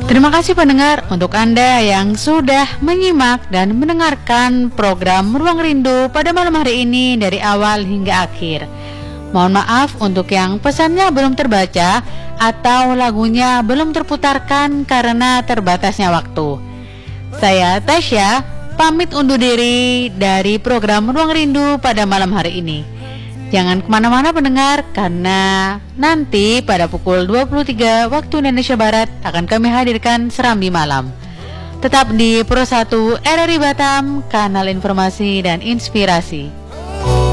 Terima kasih pendengar untuk Anda yang sudah menyimak dan mendengarkan program Ruang Rindu pada malam hari ini dari awal hingga akhir. Mohon maaf untuk yang pesannya belum terbaca atau lagunya belum terputarkan karena terbatasnya waktu. Saya Tasya, pamit undur diri dari program Ruang Rindu pada malam hari ini. Jangan kemana-mana pendengar, karena nanti pada pukul 23 waktu Indonesia Barat akan kami hadirkan Serambi Malam. Tetap di Pro 1 RRI Batam, kanal informasi dan inspirasi.